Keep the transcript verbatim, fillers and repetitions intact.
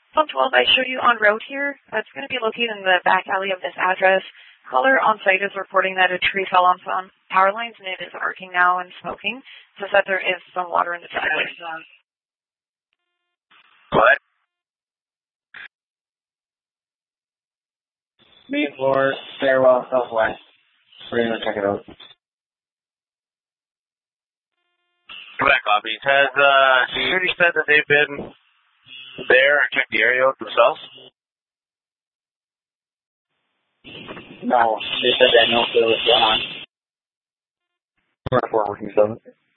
Phone twelve, I show you en route here. It's going to be located in the back alley of this address. Caller on site is reporting that a tree fell on some power lines and it is arcing now and smoking. Says that there is some water in the driveway. What? Main floor, stairwell, southwest. We're going to check it out. That copies. Has uh, security said that they've been there and checked the area out themselves? No, they said they know if it was going on. We're four working seven.